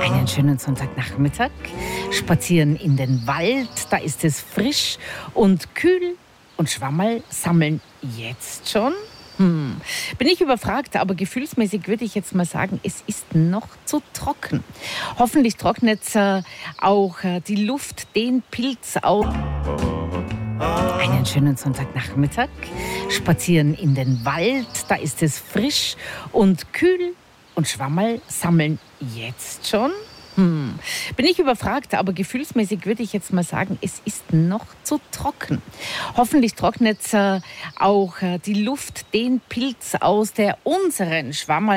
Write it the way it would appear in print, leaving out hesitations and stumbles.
Einen schönen Sonntagnachmittag. Spazieren in den Wald, da ist es frisch und kühl. Und Schwammerl sammeln jetzt schon? Bin ich überfragt, aber gefühlsmäßig würde ich jetzt mal sagen, es ist noch zu trocken. Hoffentlich trocknet auch die Luft den Pilz aus. Einen schönen Sonntagnachmittag. Spazieren in den Wald, da ist es frisch und kühl. Und Schwammerl sammeln jetzt schon? Bin ich überfragt, aber gefühlsmäßig würde ich jetzt mal sagen, es ist noch zu trocken. Hoffentlich trocknet auch die Luft den Pilz aus, der unseren Schwammerl